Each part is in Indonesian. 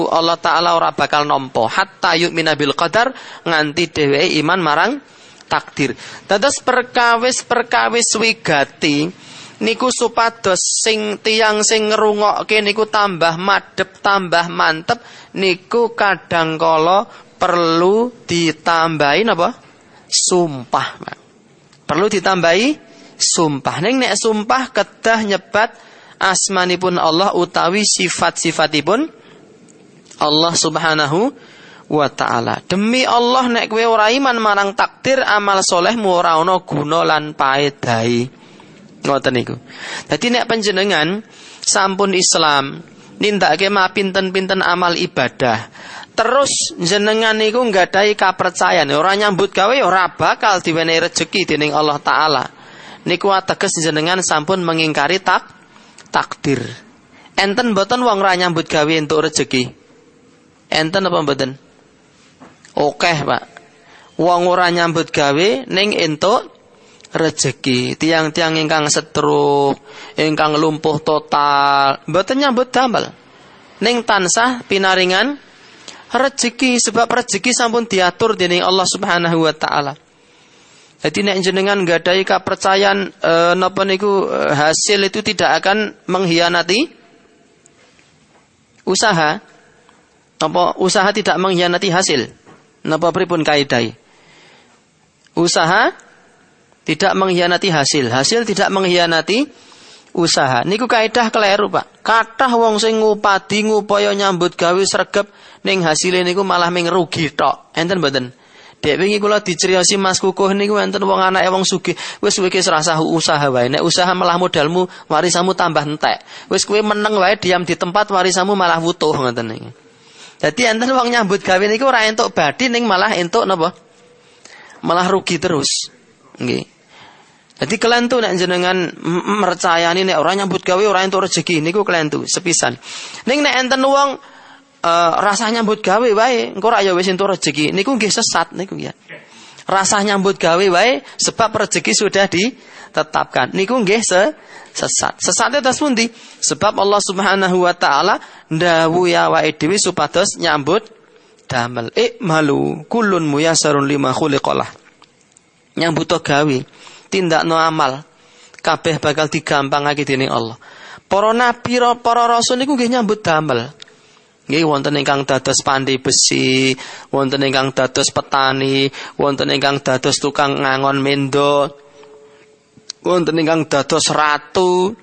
Allah Ta'ala ora bakal nampa hatta yu'mina bil qadar nganti dheweke iman marang takdir. Dados perkawis wigati niku supados sing tiyang sing ngrungokke niku tambah madhep tambah mantep niku kadang kala perlu ditambahi napa? Sumpah. Perlu ditambahi sumpah. Ning nek sumpah kedah nyebat asmanipun Allah utawi sifat-sifatipun Allah Subhanahu wa ta'ala. Demi Allah nek kowe ora iman marang takdir, amal solehmu ora ana guna lan paedahe. Ngoten niku. Dadi nek panjenengan sampun Islam, nindakake pinten-pinten amal ibadah, terus jenengan niku nggadahi kapercayaan, ora nyambut gawe ora bakal diwenehi rejeki dening Allah Ta'ala. Niku ateges jenengan sampun mengingkari takdir. Enten mboten wong ora nyambut gawe entuk rejeki? Enten apa mboten? Oke, Pak. Wong ora nyambut gawe ning entuk rejeki. Tiang-tiang ingkang stroke, ingkang lumpuh total, mboten nyambut damel. Ning tansah pinaringan rejeki, sebab rejeki sampun diatur dening Allah Subhanahu wa taala. Jadi nek jenengan nggadahi kepercayaan napa niku hasil itu tidak akan mengkhianati usaha. Napa usaha tidak mengkhianati hasil? Napa pripun kaidai? Usaha tidak mengkhianati hasil, hasil tidak mengkhianati usaha. Niku kaidah keliru, Pak. Kathah wong sing ngupadi ngupaya nyambut gawe sregep ning hasile niku malah ming rugi tok. Enten mboten? Dek wingi kula dicriosi Mas Kukuh niku enten wong anake wong sugih, wis kowe iki serasa usaha wae. Nek usaha malah modalmu warisamu tambah entek. Wis kowe meneng wae diam di tempat warisamu malah wutuh ngoten niku. Dadi enten wong nyambut gawe niku ora entuk badhe ning malah entuk napa? Malah rugi terus. Nggih. Jadi kelentu nek jenengan mercayani nek ora nyambut gawe ora entuk rezeki niku kelentu sepisan. Ning nek enten wong rasa nyambut gawe wae engko ora ya wis entuk rezeki niku nggih sesat niku ya. Rasa nyambut gawe wae sebab rezeki sudah ditetapkan. Niku nggih sesat. Sesate tas pundi? Sebab Allah Subhanahu wa taala ndawuhi awake dhewe supados nyambut damel. Malu kullun muyassarun lima khuliqalah. Nyambut gawe, tindakno amal kabeh bakal digampangake dening Allah. Para nabi, para rasul niku nggih nyambut damel. Nggih wonten ingkang dados pandai besi, wonten ingkang dados petani, wonten ingkang dados tukang ngangon mendo, wonten ingkang dados ratu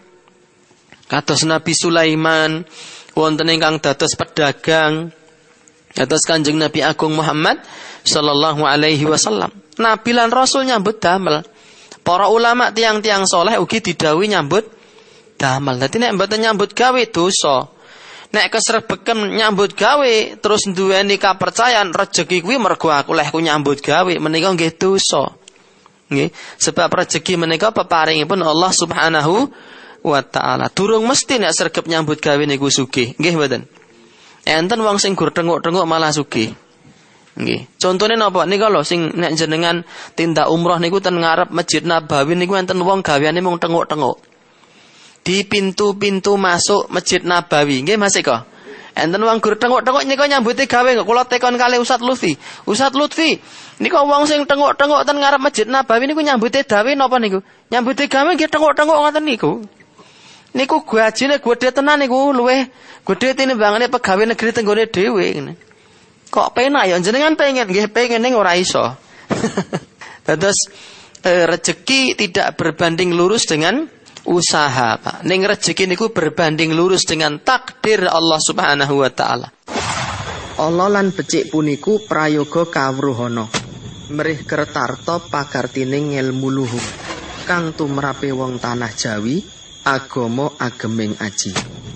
kados Nabi Sulaiman, wonten ingkang dados pedagang kados Kanjeng Nabi Agung Muhammad sallallahu alaihi wasallam. Nabi lan rasul nyambut damel. Para ulama tiang-tiang soleh ugi didhawuhi nyambut damel. Dadi nek mboten nyambut gawe dosa. Nek kesrebeken nyambut gawe terus duweni kapercayaan rejeki kuwi mergo aku lehku nyambut gawe menika nggih dosa. Nggih, sebab rejeki menika peparingipun Allah Subhanahu wa taala. Durung mesti nek sregep nyambut gawe niku sugih. Nggih mboten? Enten wong sing gur tenguk-tenguk malah sugih. Nggih. Contone napa? Nika lho sing nek jenengan tindak umroh niku ten ngarep Masjid Nabawi niku enten wong gaweane mung tenguk-tenguk. Di pintu-pintu masuk Masjid Nabawi. Nggih Mas Eko. Enten wong gur tenguk-tenguk nika nyambuti gawe kok kula tekon kalih Ustaz Lutfi. Ustaz Lutfi, nika wong sing tenguk-tenguk ten ngarep Masjid Nabawi niku nyambuti gawe napa niku? Nyambuti gawe nggih tenguk-tenguk ngoten niku. Niku gajine gedhe tenan niku luweh gedhe tinimbangane pegawai negeri tenggone dhewe ngene. Kok penak ya jenengan pengen nggih pengen ning ora iso. Terus rezeki tidak berbanding lurus dengan usaha, Pak. Ning rezeki niku berbanding lurus dengan takdir Allah Subhanahu wa taala. Allah lan becik puniku prayoga kawruhana. Mrih kertarta pakartining ngelmu luhur. Kang tumrape wong tanah Jawi, agama ageming aji.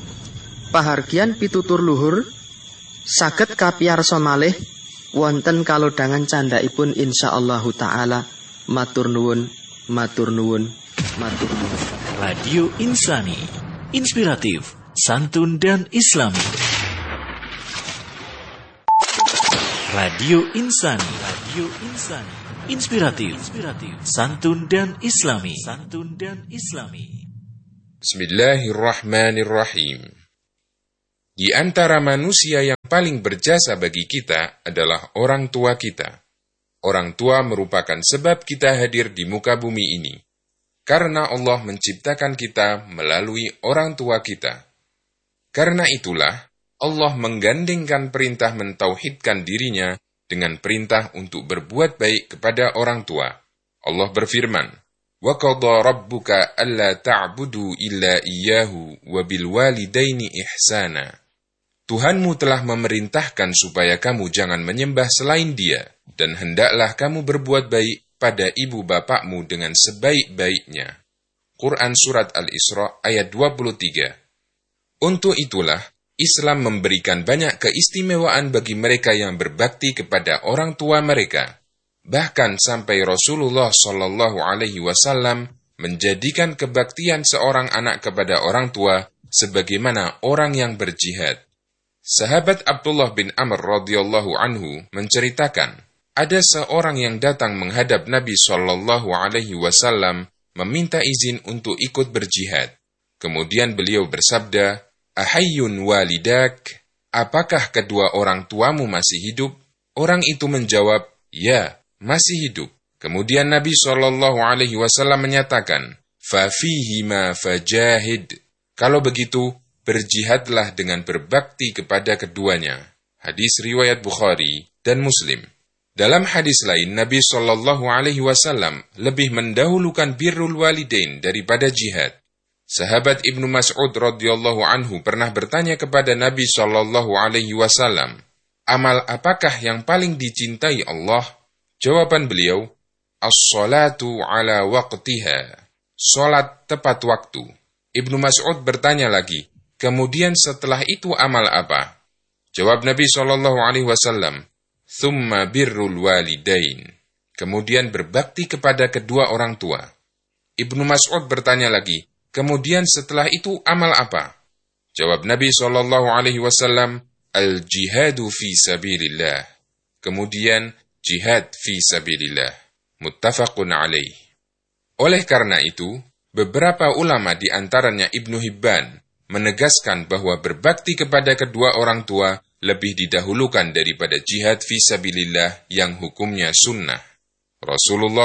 Pahargian pitutur luhur saged kapiyarsa malih wonten kalodhangan candhaipun insyaallah taala. Matur nuwun, matur nuwun, matur nuwun. Radio Insani, inspiratif, santun dan islami. Radio Insani, Radio Insani, inspiratif, santun dan islami, santun dan islami. Bismillahirrahmanirrahim. Di antara manusia yang paling berjasa bagi kita adalah orang tua kita. Orang tua merupakan sebab kita hadir di muka bumi ini. Karena Allah menciptakan kita melalui orang tua kita. Karena itulah, Allah menggandengkan perintah mentauhidkan dirinya dengan perintah untuk berbuat baik kepada orang tua. Allah berfirman, وَقَضَى رَبُّكَ أَلَّا تَعْبُدُوا إِلَّا إِيَّاهُ وَبِالْوَالِدَيْنِ إِحْسَانًا. Tuhanmu telah memerintahkan supaya kamu jangan menyembah selain Dia, dan hendaklah kamu berbuat baik pada ibu bapakmu dengan sebaik-baiknya. Quran Surat Al-Isra ayat 23. Untuk itulah, Islam memberikan banyak keistimewaan bagi mereka yang berbakti kepada orang tua mereka. Bahkan sampai Rasulullah SAW menjadikan kebaktian seorang anak kepada orang tua sebagaimana orang yang berjihad. Sahabat Abdullah bin Amr radhiyallahu anhu menceritakan, ada seorang yang datang menghadap Nabi SAW meminta izin untuk ikut berjihad. Kemudian beliau bersabda, "Ahayyun walidak? Apakah kedua orang tuamu masih hidup?" Orang itu menjawab, "Ya, masih hidup." Kemudian Nabi SAW menyatakan, "Fafihima fajahid." Kalau begitu, berjihadlah dengan berbakti kepada keduanya. Hadis riwayat Bukhari dan Muslim. Dalam hadis lain, Nabi SAW lebih mendahulukan birrul walidain daripada jihad. Sahabat Ibnu Mas'ud radhiyallahu anhu pernah bertanya kepada Nabi SAW, amal apakah yang paling dicintai Allah? Jawaban beliau, as-salatu ala waqtiha, salat tepat waktu. Ibnu Mas'ud bertanya lagi, kemudian setelah itu amal apa? Jawab Nabi SAW, thumma birrul walidain, kemudian berbakti kepada kedua orang tua. Ibnu Mas'ud bertanya lagi, kemudian setelah itu amal apa? Jawab Nabi SAW, al-jihadu fi sabilillah, kemudian jihad fi sabilillah. Muttafaqun alaih. Oleh karena itu, beberapa ulama di antaranya Ibnu Hibban menegaskan bahwa berbakti kepada kedua orang tua lebih didahulukan daripada jihad fi sabilillah yang hukumnya sunnah. Rasulullah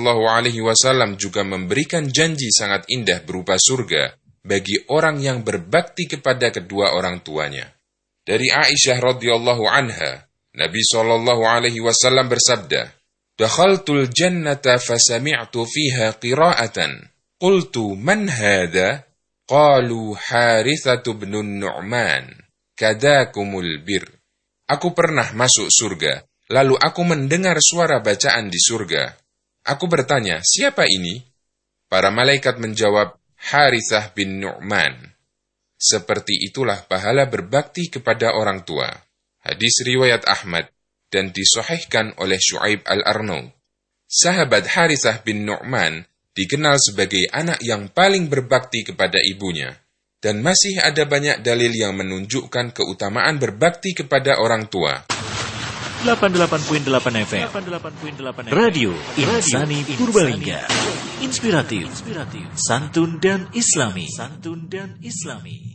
SAW juga memberikan janji sangat indah berupa surga bagi orang yang berbakti kepada kedua orang tuanya. Dari Aisyah radhiyallahu anha, Nabi SAW bersabda, "Dakhaltul jannata fasami'tu fiha qira'atan. Qultu man hadha? Qalu Harithatu bin Nu'man. Kadakumul bir." Aku pernah masuk surga, lalu aku mendengar suara bacaan di surga. Aku bertanya, siapa ini? Para malaikat menjawab, Harithah bin Nu'man. Seperti itulah pahala berbakti kepada orang tua. Hadis riwayat Ahmad dan disahihkan oleh Syu'aib al-Arnaud. Sahabat Harithah bin Nu'man dikenal sebagai anak yang paling berbakti kepada ibunya. Dan masih ada banyak dalil yang menunjukkan keutamaan berbakti kepada orang tua. 88.8 FM Radio Insani Purbalingga. Inspiratif, santun dan islami.